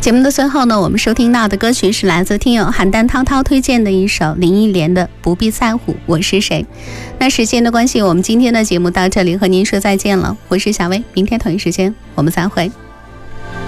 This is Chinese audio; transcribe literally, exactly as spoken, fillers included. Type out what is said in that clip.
节目的最后呢，我们收听到的歌曲是来自听友邯郸涛涛推荐的一首林忆莲的《不必在乎我是谁》。那时间的关系，我们今天的节目到这里和您说再见了，我是小薇，明天同一时间我们再会。